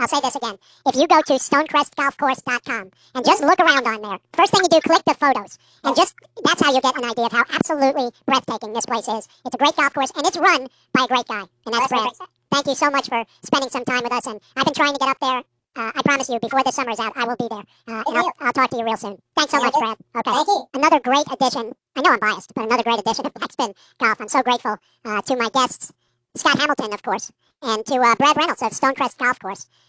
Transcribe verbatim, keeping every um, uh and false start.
I'll say this again. If you go to stonecrest golf course dot com and just look around on there, first thing you do, click the photos. And just, that's how you get an idea of how absolutely breathtaking this place is. It's a great golf course, and it's run by a great guy, and that's Brad. Thank you so much for spending some time with us, and I've been trying to get up there. Uh, I promise you, before the summer's out, I will be there. Uh, and I'll, I'll talk to you real soon. Thanks so much, Brad. Okay. Thank you. Another great addition. I know I'm biased, but another great addition of Backspin Golf. I'm so grateful uh, to my guests, Scott Hamilton, of course, and to uh, Brad Reynolds of Stonecrest Golf Course.